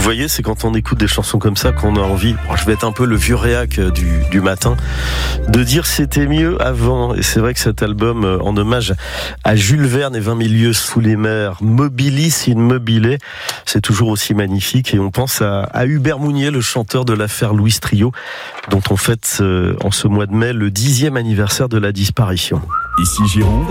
voyez, c'est quand on écoute des chansons comme ça qu'on a envie, je vais être un peu le vieux réac du matin, de dire c'était mieux avant. Et c'est vrai que cet album, en hommage à Jules Verne et 20 000 lieues sous les mers, Mobilis in mobile, c'est toujours aussi magnifique. Et on pense à Hubert Mounier, le chanteur de l'affaire Louis Trio, dont on fête en ce mois de mai le 10e anniversaire de la disparition. Ici Gironde,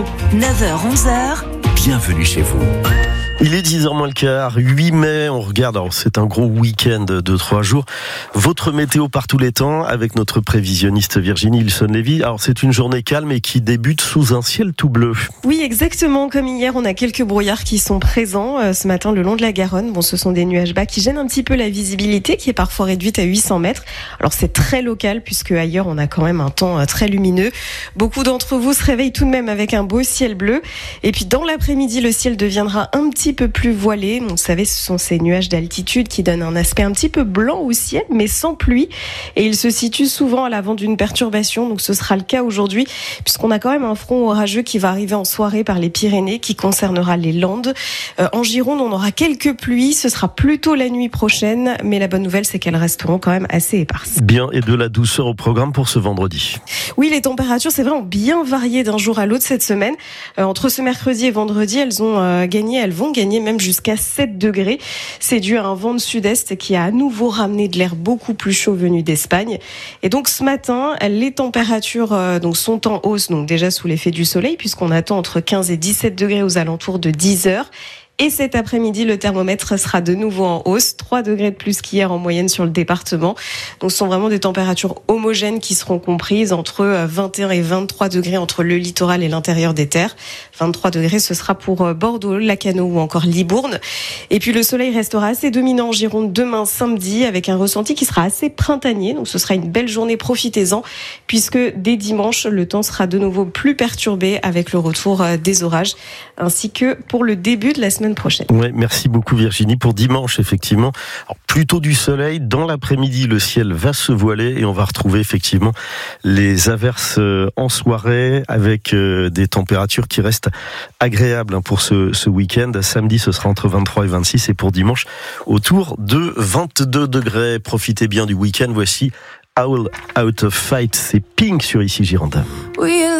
9h-11h, bienvenue chez vous. Il est 10h moins le quart, 8 mai, on regarde, alors c'est un gros week-end de 3 jours. Votre météo par tous les temps avec notre prévisionniste Virginie Ilson-Lévy. Alors c'est une journée calme et qui débute sous un ciel tout bleu. Oui, exactement. Comme hier, on a quelques brouillards qui sont présents ce matin le long de la Garonne. Bon, ce sont des nuages bas qui gênent un petit peu la visibilité qui est parfois réduite à 800 mètres. Alors c'est très local puisque ailleurs on a quand même un temps très lumineux. Beaucoup d'entre vous se réveillent tout de même avec un beau ciel bleu. Et puis dans l'après-midi, le ciel deviendra un petit peu plus voilé. Vous savez, ce sont ces nuages d'altitude qui donnent un aspect un petit peu blanc au ciel, mais sans pluie. Et ils se situent souvent à l'avant d'une perturbation. Donc ce sera le cas aujourd'hui, puisqu'on a quand même un front orageux qui va arriver en soirée par les Pyrénées, qui concernera les Landes. En Gironde, on aura quelques pluies. Ce sera plutôt la nuit prochaine. Mais la bonne nouvelle, c'est qu'elles resteront quand même assez éparses. Bien, et de la douceur au programme pour ce vendredi. Oui, les températures, c'est vraiment bien varié d'un jour à l'autre cette semaine. Entre ce mercredi et vendredi, elles vont gagner même jusqu'à 7 degrés. C'est dû à un vent de sud-est qui a à nouveau ramené de l'air beaucoup plus chaud venu d'Espagne. Et donc ce matin, les températures sont en hausse, donc déjà sous l'effet du soleil, puisqu'on attend entre 15 et 17 degrés aux alentours de 10 heures. Et cet après-midi, le thermomètre sera de nouveau en hausse, 3 degrés de plus qu'hier en moyenne sur le département. Donc ce sont vraiment des températures homogènes qui seront comprises entre 21 et 23 degrés entre le littoral et l'intérieur des terres. 23 degrés, ce sera pour Bordeaux, Lacanau ou encore Libourne. Et puis le soleil restera assez dominant en Gironde demain samedi avec un ressenti qui sera assez printanier. Donc ce sera une belle journée, profitez-en, puisque dès dimanche, le temps sera de nouveau plus perturbé avec le retour des orages, ainsi que pour le début de la semaine prochaine. Ouais, merci beaucoup Virginie. Pour dimanche, effectivement, alors, plutôt du soleil. Dans l'après-midi, le ciel va se voiler et on va retrouver effectivement les averses en soirée avec des températures qui restent agréables pour ce week-end. Samedi, ce sera entre 23 et 26 et pour dimanche, autour de 22 degrés. Profitez bien du week-end. Voici Owl Out of Fight. C'est Pink sur Ici Gironde.